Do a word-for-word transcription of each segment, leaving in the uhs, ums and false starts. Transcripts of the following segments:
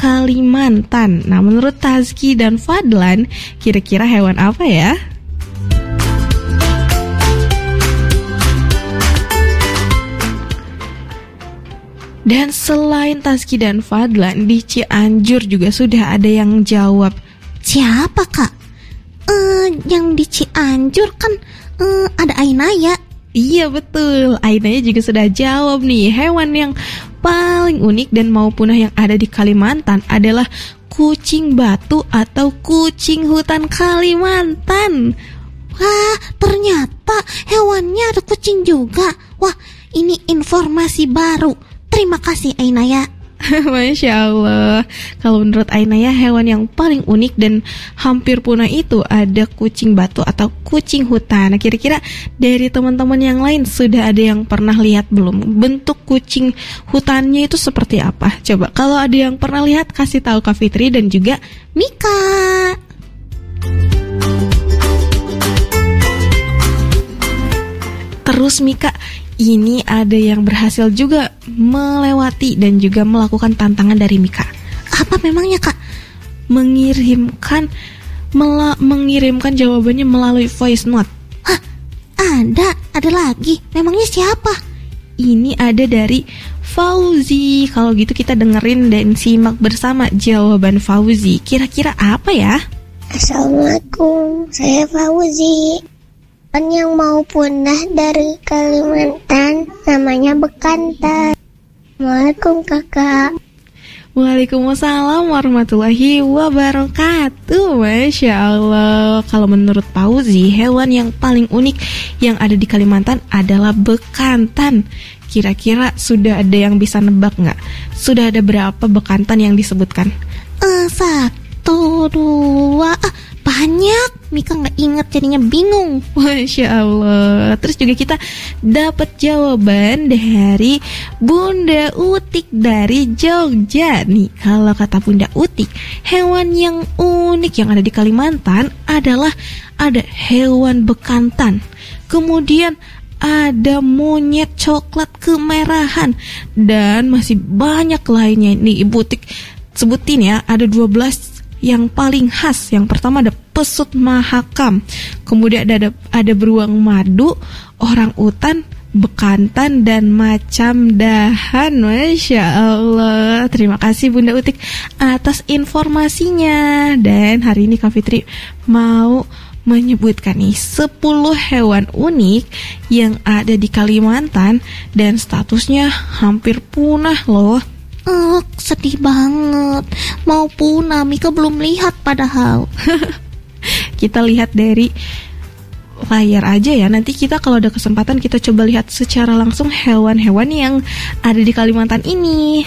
Kalimantan. Nah, menurut Tazki dan Fadlan, kira-kira hewan apa ya? Dan selain Tazki dan Fadlan, di Cianjur juga sudah ada yang jawab. Siapa, Kak? Uh, yang di Cianjur kan uh, ada Ainaya. Iya betul, Ainaya juga sudah jawab nih. Hewan yang paling unik dan mau punah yang ada di Kalimantan adalah kucing batu atau kucing hutan Kalimantan. Wah, ternyata hewannya ada kucing juga. Wah, ini informasi baru. Terima kasih Ainaya. Masya Allah. Kalau menurut Ainaya, hewan yang paling unik dan hampir punah itu ada kucing batu atau kucing hutan. Nah, kira-kira dari teman-teman yang lain sudah ada yang pernah lihat belum? Bentuk kucing hutannya itu seperti apa? Coba kalau ada yang pernah lihat, kasih tahu Kak Fitri dan juga Mika. Terus Mika, ini ada yang berhasil juga melewati dan juga melakukan tantangan dari Mika. Apa memangnya, Kak? Mengirimkan mela- mengirimkan jawabannya melalui voice note. Hah? Ada? Ada lagi? Memangnya siapa? Ini ada dari Fauzi. Kalau gitu kita dengerin dan simak bersama jawaban Fauzi. Kira-kira apa ya? Assalamualaikum, saya Fauzi. Yang mau punah dari Kalimantan namanya bekantan. Assalamualaikum kakak. Waalaikumsalam warahmatullahi wabarakatuh. Masya Allah. Kalau menurut Fauzi, hewan yang paling unik yang ada di Kalimantan adalah bekantan. Kira-kira sudah ada yang bisa nebak nggak? Sudah ada berapa bekantan yang disebutkan? Uh, satu, dua, ah, banyak. Mika nggak inget jadinya bingung. Masya Allah. Terus juga kita dapat jawaban dari Bunda Utik dari Jogja. Nih, kalau kata Bunda Utik, hewan yang unik yang ada di Kalimantan adalah ada hewan bekantan. Kemudian ada monyet coklat kemerahan dan masih banyak lainnya. Nih, Ibu Utik sebutin ya, ada dua belas yang paling khas. Yang pertama ada pesut mahakam, kemudian ada ada beruang madu, orang utan, bekantan, dan macam dahan. Masya Allah. Terima kasih Bunda Utik atas informasinya. Dan hari ini Kak Fitri mau menyebutkan nih sepuluh hewan unik yang ada di Kalimantan dan statusnya hampir punah loh. Oh, sedih banget. Mau punah, Mika belum lihat padahal. Kita lihat dari layar aja ya. Nanti kita kalau ada kesempatan kita coba lihat secara langsung hewan-hewan yang ada di Kalimantan ini.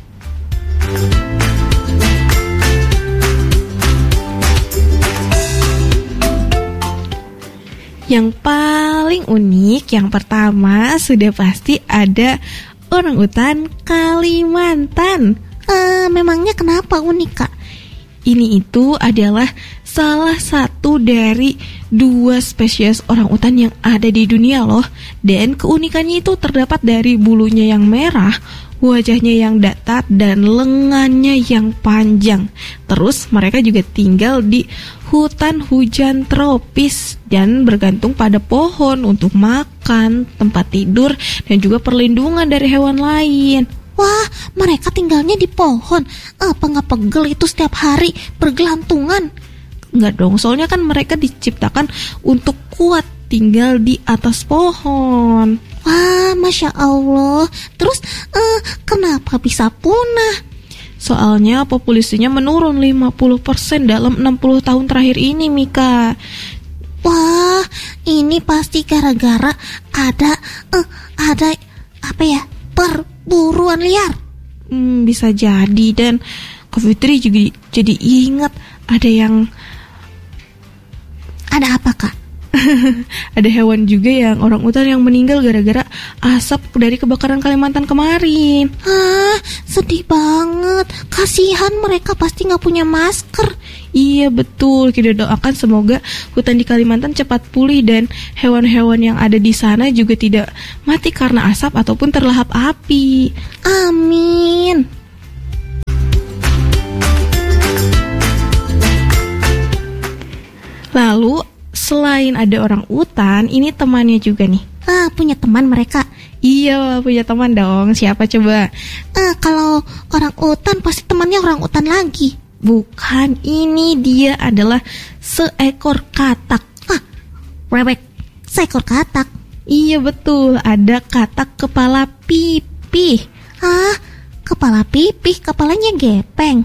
Yang paling unik, yang pertama sudah pasti ada orangutan Kalimantan. Uh, memangnya kenapa unik, Kak? Ini itu adalah salah satu dari dua spesies orangutan yang ada di dunia loh. Dan keunikannya itu terdapat dari bulunya yang merah, wajahnya yang datar, dan lengannya yang panjang. Terus mereka juga tinggal di hutan hujan tropis dan bergantung pada pohon untuk makan, tempat tidur, dan juga perlindungan dari hewan lain. Wah, mereka tinggalnya di pohon. Apa nggak pegel itu setiap hari bergelantungan? Nggak dong, soalnya kan mereka diciptakan untuk kuat tinggal di atas pohon. Wah, Masya Allah. Terus, uh, kenapa bisa punah? Soalnya populasinya menurun lima puluh persen dalam enam puluh tahun terakhir ini, Mika. Wah, ini pasti gara-gara ada, uh, ada, apa ya, perburuan liar. Hmm, bisa jadi. Dan Kak Fitri juga jadi ingat ada yang... Ada apa, Kak? Ada hewan juga yang orangutan yang meninggal gara-gara asap dari kebakaran Kalimantan kemarin. Ah, sedih banget. Kasihan mereka pasti gak punya masker. Iya betul. Kita doakan semoga hutan di Kalimantan cepat pulih dan hewan-hewan yang ada di sana juga tidak mati karena asap ataupun terlahap api. Amin. selain ada orang utan, ini temannya juga nih. Ah, punya teman mereka? Iya, punya teman dong. Siapa coba? Ah, kalau orang utan pasti temannya orang utan lagi. Bukan, ini dia adalah seekor katak. Ah, rebek, seekor katak. Iya betul, ada katak kepala pipih. Ah, kepala pipih, kepalanya gepeng.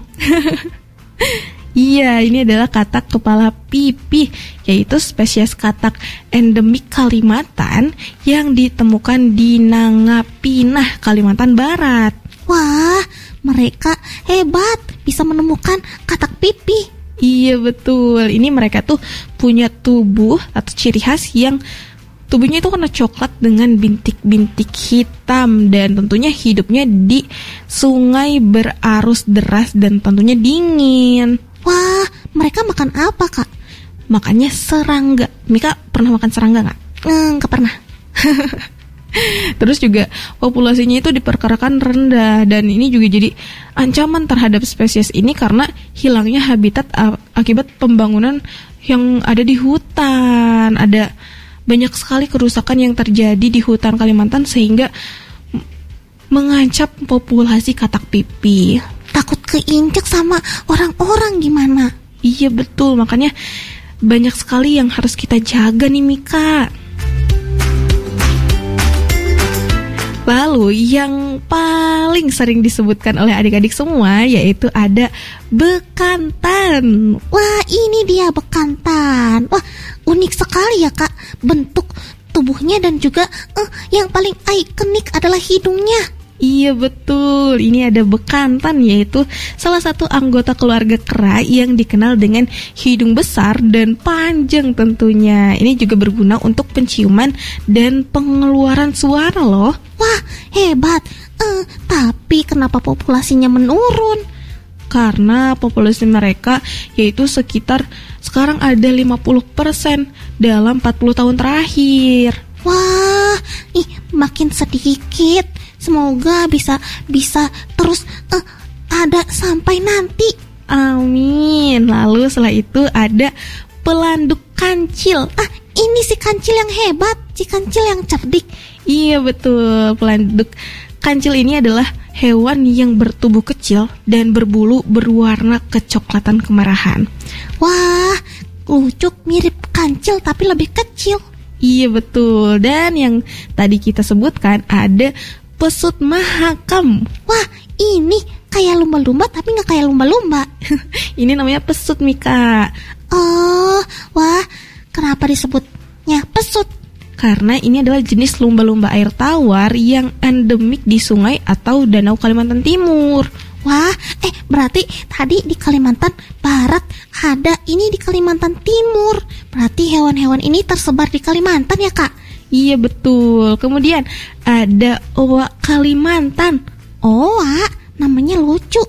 Iya, ini adalah katak kepala pipih, yaitu spesies katak endemik Kalimantan yang ditemukan di Nangapinah, Kalimantan Barat. Wah, mereka hebat, bisa menemukan katak pipih. Iya betul, ini mereka tuh punya tubuh atau ciri khas yang tubuhnya itu warna coklat dengan bintik-bintik hitam, dan tentunya hidupnya di sungai berarus deras dan tentunya dingin. Wah, mereka makan apa, Kak? Makannya serangga. Mika pernah makan serangga nggak? Hmm, nggak pernah. Terus juga populasinya itu diperkirakan rendah, dan ini juga jadi ancaman terhadap spesies ini karena hilangnya habitat akibat pembangunan yang ada di hutan. Ada banyak sekali kerusakan yang terjadi di hutan Kalimantan sehingga mengancam populasi katak pipih. Takut keinjek sama orang-orang gimana? Iya betul, makanya banyak sekali yang harus kita jaga nih Mika. Lalu yang paling sering disebutkan oleh adik-adik semua yaitu ada bekantan. Wah, ini dia bekantan. Wah, unik sekali ya Kak, bentuk tubuhnya dan juga uh, yang paling ikonik adalah hidungnya. Iya betul, ini ada bekantan, yaitu salah satu anggota keluarga kera yang dikenal dengan hidung besar dan panjang tentunya. Ini juga berguna untuk penciuman dan pengeluaran suara loh. Wah, hebat. Uh, tapi kenapa populasinya menurun? Karena populasi mereka yaitu sekitar sekarang ada lima puluh persen dalam empat puluh tahun terakhir. Wah, ih makin sedikit. Semoga bisa bisa terus uh, ada sampai nanti. Amin. Lalu setelah itu ada pelanduk kancil. Ah, ini si kancil yang hebat, si kancil yang cerdik. Iya betul, pelanduk kancil ini adalah hewan yang bertubuh kecil dan berbulu berwarna kecoklatan kemerahan. Wah, lucu, mirip kancil tapi lebih kecil. Iya betul. Dan yang tadi kita sebutkan ada pesut mahakam. Wah, ini kayak lumba-lumba tapi nggak kayak lumba-lumba. Ini namanya pesut Mika. Oh, wah, kenapa disebutnya pesut? Karena ini adalah jenis lumba-lumba air tawar yang endemik di sungai atau danau Kalimantan Timur. Wah, eh berarti tadi di Kalimantan Barat ada, ini di Kalimantan Timur. Berarti hewan-hewan ini tersebar di Kalimantan ya Kak? Iya betul. Kemudian ada owak Kalimantan. Owak, namanya lucu.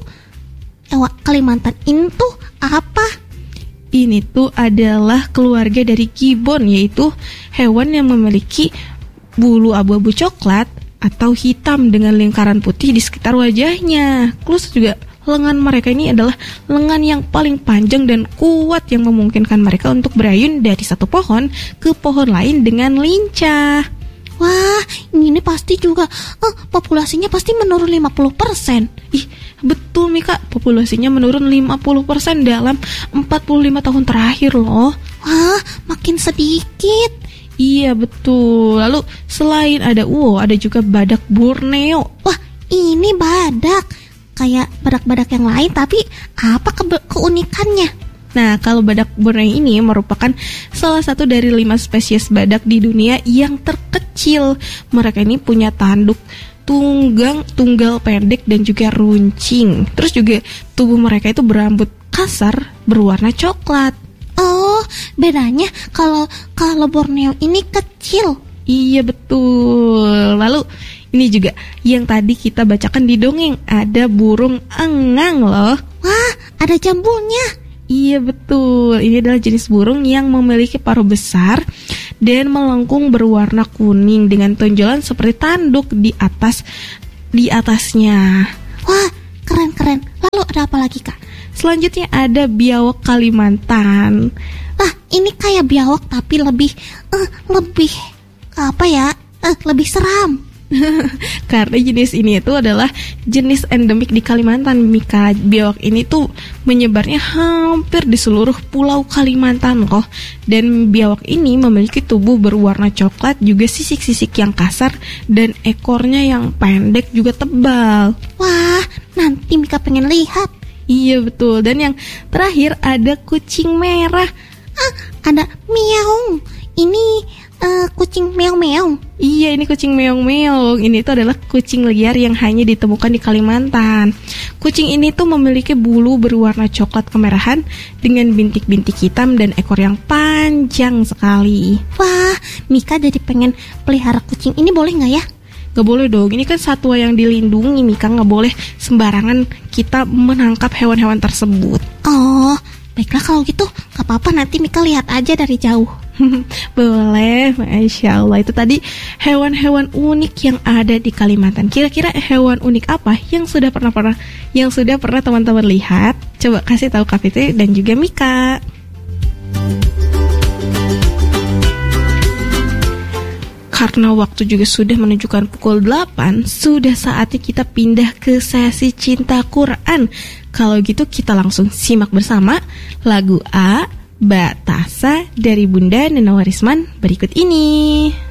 Owak Kalimantan itu apa? Ini tuh adalah keluarga dari gibbon, yaitu hewan yang memiliki bulu abu-abu coklat atau hitam dengan lingkaran putih di sekitar wajahnya. Terus juga lengan mereka ini adalah lengan yang paling panjang dan kuat yang memungkinkan mereka untuk berayun dari satu pohon ke pohon lain dengan lincah. Wah, ini pasti juga uh, populasinya pasti menurun lima puluh persen. Ih, betul Mika, populasinya menurun lima puluh persen dalam empat puluh lima tahun terakhir loh. Wah, makin sedikit. Iya betul. Lalu selain ada uwo, ada juga badak Borneo. Wah, ini badak. Kayak badak-badak yang lain, tapi apa ke- keunikannya? Nah, kalau badak Borneo ini merupakan salah satu dari lima spesies badak di dunia yang terkecil. Mereka ini punya tanduk tunggang, tunggal pendek dan juga runcing. Terus juga tubuh mereka itu berambut kasar berwarna coklat. Oh, bedanya kalau kalau Borneo ini kecil. Iya betul. Lalu ini juga yang tadi kita bacakan di dongeng, ada burung engang loh. Wah, ada jambulnya. Iya betul. Ini adalah jenis burung yang memiliki paruh besar dan melengkung berwarna kuning dengan tonjolan seperti tanduk di atas di atasnya. Wah, keren-keren. Lalu ada apa lagi Kak? Selanjutnya ada biawak Kalimantan. Ah, ini kayak biawak tapi lebih uh, lebih apa ya? Uh, lebih seram. Karena jenis ini itu adalah jenis endemik di Kalimantan, Mika. Biawak ini tuh menyebarnya hampir di seluruh pulau Kalimantan loh. Dan biawak ini memiliki tubuh berwarna coklat, juga sisik-sisik yang kasar, dan ekornya yang pendek juga tebal. Wah, nanti Mika pengen lihat. Iya betul. Dan yang terakhir ada kucing merah. Ah, ada meong. Ini uh, kucing meong-meong. Iya, ini kucing meong-meong. Ini tuh adalah kucing liar yang hanya ditemukan di Kalimantan. Kucing ini tuh memiliki bulu berwarna coklat kemerahan dengan bintik-bintik hitam dan ekor yang panjang sekali. Wah, Mika jadi pengen pelihara kucing ini, boleh nggak ya? Gak boleh dong, ini kan satwa yang dilindungi, Mika. Gak boleh sembarangan kita menangkap hewan-hewan tersebut. Oh, baiklah kalau gitu, gak apa-apa, nanti Mika lihat aja dari jauh. Boleh, Masya Allah. Itu tadi hewan-hewan unik yang ada di Kalimantan. Kira-kira hewan unik apa yang sudah pernah pernah yang sudah pernah teman-teman lihat? Coba kasih tahu Kak Fitri dan juga Mika. Karena waktu juga sudah menunjukkan pukul delapan, sudah saatnya kita pindah ke sesi Cinta Quran. Kalau gitu kita langsung simak bersama lagu A, Batasa dari Bunda Nenowarisman berikut ini.